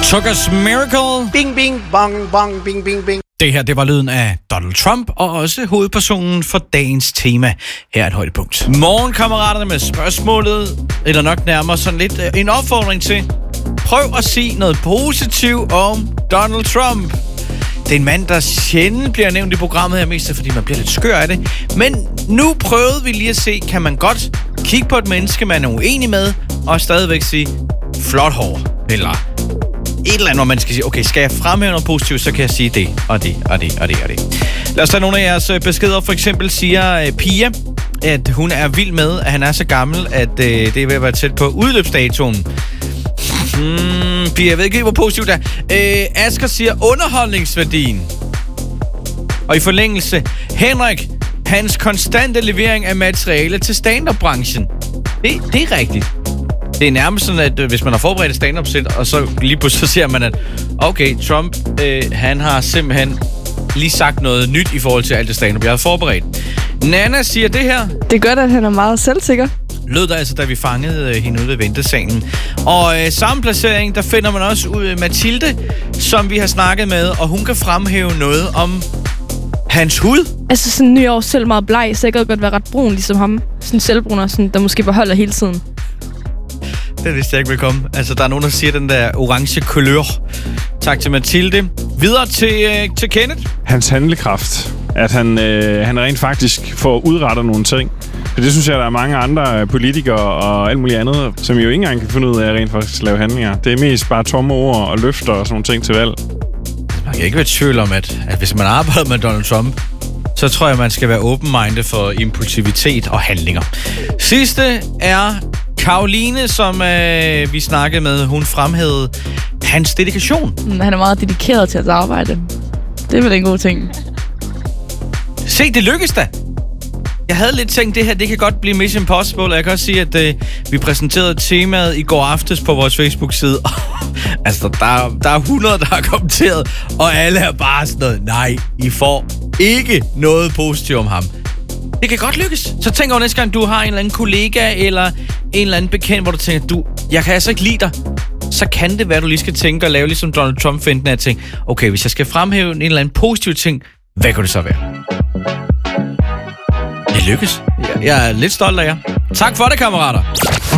Sugar's Miracle. Bing, bing, bong, bong, bing, bing, bing. Det her, det var lyden af Donald Trump, og også hovedpersonen for dagens tema. Her er et højdepunkt. Morgen, kammeraterne, med spørgsmålet, eller nok nærmere sådan lidt en opfordring til. Prøv at sige noget positivt om Donald Trump. Det er en mand, der sjældent bliver nævnt i programmet her, mest fordi man bliver lidt skør af det. Men nu prøvede vi lige at se, kan man godt kigge på et menneske, man er uenig med, og stadigvæk sige, flot hår, eller et eller andet, hvor man skal sige, okay, skal jeg fremhæve noget positivt, så kan jeg sige det, og det, og det, og det, og det. Lad os tage nogle af jeres beskeder. For eksempel siger Pia, at hun er vild med, at han er så gammel, at det er ved at være tæt på udløbsdatoen. Pia, jeg ved ikke, hvor positivt det er. Asger siger underholdningsværdien. Og i forlængelse, Henrik, hans konstante levering af materiale til stand-up-branchen. Det er rigtigt. Det er nærmest sådan, at hvis man har forberedt et stand-up-sæt, og så lige pludselig så ser man, at okay, Trump, han har simpelthen lige sagt noget nyt i forhold til alt det stand-up, jeg har forberedt. Nana siger det her. Det er godt, at han er meget selvsikker. Lød der altså, da vi fangede hende ude ved ventesalen. Og samme placering, der finder man også ud af Mathilde, som vi har snakket med, og hun kan fremhæve noget om hans hud. Altså sådan New York selv meget bleg, så jeg kan godt være ret brun ligesom ham. Sådan selvbruner, sådan, der måske beholder hele tiden. Det vidste jeg ikke vil komme. Altså, der er nogen, der siger den der orange couleur. Tak til Mathilde. Videre til Kenneth. Hans handlekraft. At han rent faktisk får udrettet nogle ting. For det synes jeg, der er mange andre politikere og alt muligt andet, som jo ikke engang kan finde ud af at rent faktisk lave handlinger. Det er mest bare tomme ord og løfter og sådan nogle ting til valg. Man kan ikke være i tvivl om, at hvis man arbejder med Donald Trump, så tror jeg, man skal være open-minded for impulsivitet og handlinger. Sidste er Karoline, som vi snakkede med. Hun fremhævede hans dedikation. Han er meget dedikeret til at arbejde. Det er vel en god ting. Se, det lykkedes da. Jeg havde lidt tænkt, det her det kan godt blive Mission Impossible. Jeg kan også sige, at vi præsenterede temaet i går aftes på vores Facebook-side. Altså, der er 100, der har kommenteret, og alle er bare sådan noget, nej, I får ikke noget positivt om ham. Det kan godt lykkes. Så tænk over næste gang, du har en eller anden kollega eller en eller anden bekendt, hvor du tænker, jeg kan altså ikke lide dig. Så kan det være, du lige skal tænke og lave ligesom Donald Trump-finden af ting. Okay, hvis jeg skal fremhæve en eller anden positiv ting, hvad kan det så være? Det lykkes. Jeg er lidt stolt af jer. Tak for det, kammerater.